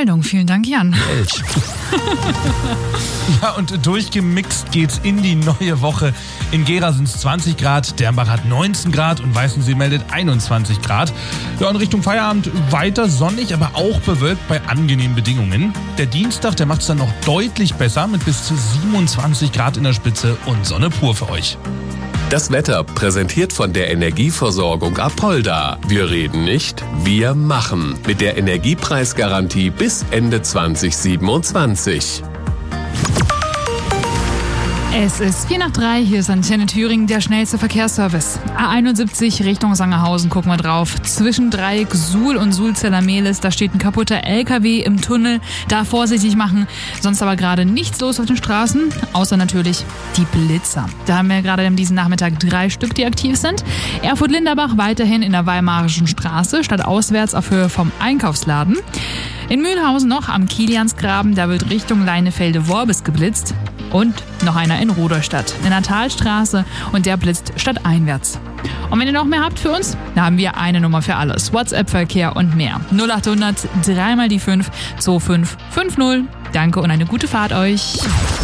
Meldung. Vielen Dank, Jan. Ja, und durchgemixt geht's in die neue Woche. In Gera sind es 20 Grad, Dernbach hat 19 Grad und Weißensee meldet 21 Grad. Ja, und Richtung Feierabend weiter sonnig, aber auch bewölkt bei angenehmen Bedingungen. Der Dienstag, der macht es dann noch deutlich besser mit bis zu 27 Grad in der Spitze und Sonne pur für euch. Das Wetter präsentiert von der Energieversorgung Apolda. Wir reden nicht, wir machen. Mit der Energiepreisgarantie bis Ende 2027. Es ist 2:04, hier ist Antenne Thüringen, der schnellste Verkehrsservice. A71 Richtung Sangerhausen, gucken wir drauf. Zwischen Dreieck Suhl und Sulzeller-Mehlis, da steht ein kaputter LKW im Tunnel. Da vorsichtig machen, sonst aber gerade nichts los auf den Straßen, außer natürlich die Blitzer. Da haben wir gerade diesen Nachmittag 3 Stück, die aktiv sind. Erfurt-Linderbach weiterhin in der Weimarischen Straße, statt auswärts auf Höhe vom Einkaufsladen. In Mühlhausen noch am Kiliansgraben, da wird Richtung Leinefelde-Worbis geblitzt. Und noch einer in Rudolstadt, in der Talstraße, und der blitzt stadteinwärts. Und wenn ihr noch mehr habt für uns, dann haben wir eine Nummer für alles. WhatsApp-Verkehr und mehr. 0800 3 mal die 5 2550. Danke und eine gute Fahrt euch.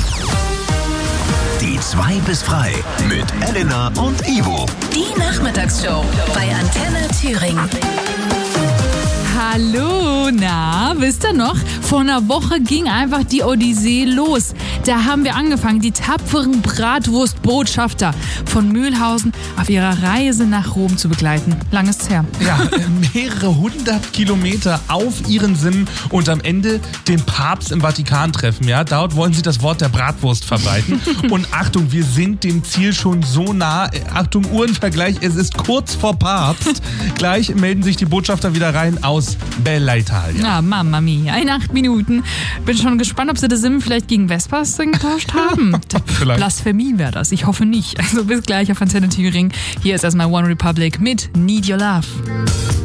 Die 2 bis frei mit Elena und Ivo. Die Nachmittagsshow bei Antenne Thüringen. Hallo, na, wisst ihr noch? Vor einer Woche ging einfach die Odyssee los. Da haben wir angefangen, die tapferen Bratwurstbotschafter von Mühlhausen auf ihrer Reise nach Rom zu begleiten. Lang ist's her. Ja, mehrere 100 Kilometer auf ihren Sinn und am Ende den Papst im Vatikan treffen. Ja, dort wollen sie das Wort der Bratwurst verbreiten. Und Achtung, wir sind dem Ziel schon so nah. Achtung, Uhrenvergleich, es ist kurz vor Papst. Gleich melden sich die Botschafter wieder rein aus Bella Italia. Na, Mamma mia, in 8 Minuten. Bin schon gespannt, ob sie das Sim vielleicht gegen Vespas getauscht haben. Vielleicht. Blasphemie wäre das. Ich hoffe nicht. Also bis gleich auf Antenne Thüringen. Hier ist erstmal One Republic mit Need Your Love.